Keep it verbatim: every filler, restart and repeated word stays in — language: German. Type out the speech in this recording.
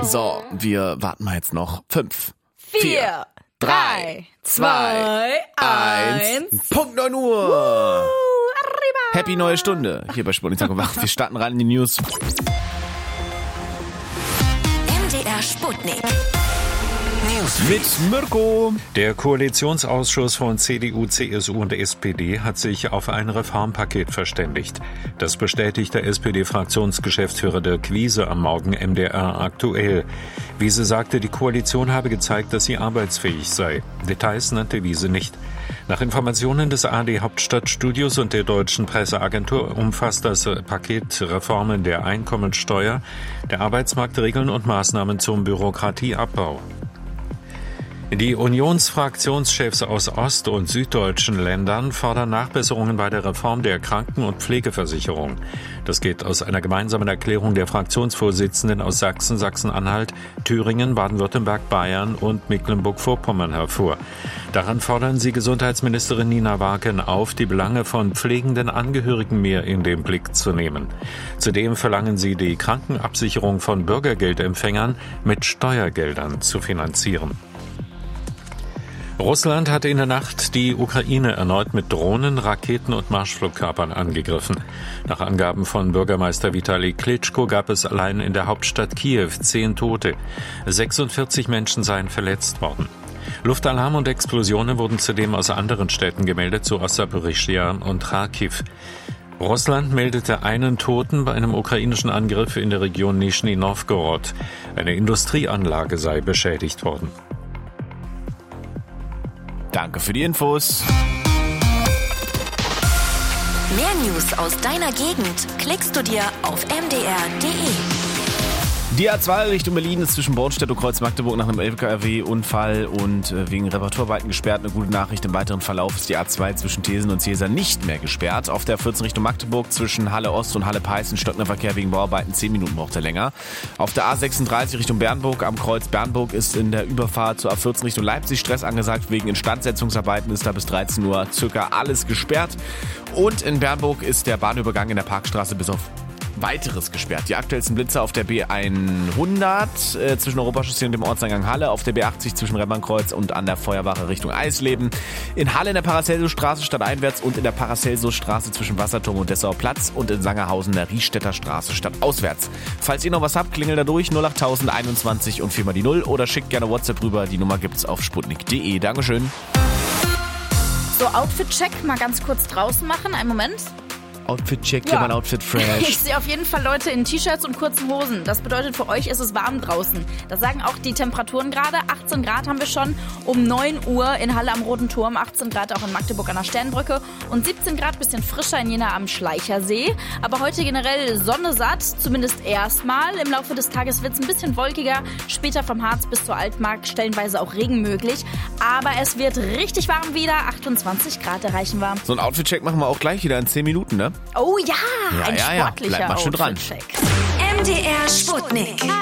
So, wir warten mal jetzt noch. Fünf, vier, drei, zwei, eins. Punkt neun Uhr. Happy neue Stunde. Hier bei Sputnik Tag und Wach. Wir starten rein in die News. M D R Sputnik. Mit Mirko. Der Koalitionsausschuss von C D U, C S U und S P D hat sich auf ein Reformpaket verständigt. Das bestätigt der S P D-Fraktionsgeschäftsführer Dirk Wiese am Morgen M D R aktuell. Wiese sagte, die Koalition habe gezeigt, dass sie arbeitsfähig sei. Details nannte Wiese nicht. Nach Informationen des A R D-Hauptstadtstudios und der Deutschen Presseagentur umfasst das Paket Reformen der Einkommensteuer, der Arbeitsmarktregeln und Maßnahmen zum Bürokratieabbau. Die Unionsfraktionschefs aus ost- und süddeutschen Ländern fordern Nachbesserungen bei der Reform der Kranken- und Pflegeversicherung. Das geht aus einer gemeinsamen Erklärung der Fraktionsvorsitzenden aus Sachsen, Sachsen-Anhalt, Thüringen, Baden-Württemberg, Bayern und Mecklenburg-Vorpommern hervor. Daran fordern sie Gesundheitsministerin Nina Wagen auf, die Belange von pflegenden Angehörigen mehr in den Blick zu nehmen. Zudem verlangen sie, die Krankenabsicherung von Bürgergeldempfängern mit Steuergeldern zu finanzieren. Russland hat in der Nacht die Ukraine erneut mit Drohnen, Raketen und Marschflugkörpern angegriffen. Nach Angaben von Bürgermeister Vitali Klitschko gab es allein in der Hauptstadt Kiew zehn Tote. sechsundvierzig Menschen seien verletzt worden. Luftalarm und Explosionen wurden zudem aus anderen Städten gemeldet, so aus Saporischschja und Charkiw. Russland meldete einen Toten bei einem ukrainischen Angriff in der Region Nischni Nowgorod. Eine Industrieanlage sei beschädigt worden. Danke für die Infos. Mehr News aus deiner Gegend klickst du dir auf m d r punkt d e. Die A zwei Richtung Berlin ist zwischen Bornstedt und Kreuz-Magdeburg nach einem L K W-Unfall und äh, wegen Reparaturarbeiten gesperrt. Eine gute Nachricht: im weiteren Verlauf ist die A zwei zwischen Thesen und Cäsar nicht mehr gesperrt. Auf der vierzehn Richtung Magdeburg zwischen Halle Ost und Halle Peißen stockender Verkehr wegen Bauarbeiten. zehn Minuten braucht er länger. Auf der A sechsunddreißig Richtung Bernburg am Kreuz Bernburg ist in der Überfahrt zur A vierzehn Richtung Leipzig Stress angesagt. Wegen Instandsetzungsarbeiten ist da bis dreizehn Uhr circa alles gesperrt. Und in Bernburg ist der Bahnübergang in der Parkstraße bis auf Weiteres gesperrt. Die aktuellsten Blitzer auf der B hundert äh, zwischen Europachaussee und dem Ortseingang Halle, auf der B achtzig zwischen Remmernkreuz und an der Feuerwache Richtung Eisleben, in Halle in der Paracelsus-Straße stadteinwärts und in der Paracelsus-Straße zwischen Wasserturm und Dessauer Platz und in Sangerhausen der Riechstätter Straße stadtauswärts. Falls ihr noch was habt, klingelt da durch null acht tausend einundzwanzig und viermal die null oder schickt gerne WhatsApp rüber. Die Nummer gibt's auf sputnik punkt d e. Dankeschön. So, Outfit-Check mal ganz kurz draußen machen. Einen Moment. Outfit-Check, Ja. ja, mein Outfit fresh. Ich sehe auf jeden Fall Leute in T-Shirts und kurzen Hosen. Das bedeutet, für euch ist es warm draußen. Das sagen auch die Temperaturen gerade. achtzehn Grad haben wir schon um neun Uhr in Halle am Roten Turm, achtzehn Grad auch in Magdeburg an der Sternbrücke und siebzehn Grad, bisschen frischer in Jena am Schleichersee. Aber heute generell Sonne satt, zumindest erstmal. Im Laufe des Tages wird es ein bisschen wolkiger. Später vom Harz bis zur Altmark stellenweise auch Regen möglich. Aber es wird richtig warm wieder. achtundzwanzig Grad erreichen wir. So ein Outfit-Check machen wir auch gleich wieder in zehn Minuten, ne? Oh ja, Ja, ein ja, ja. sportlicher Bleib mal schön dran. Outfit-Check. M D R Sputnik.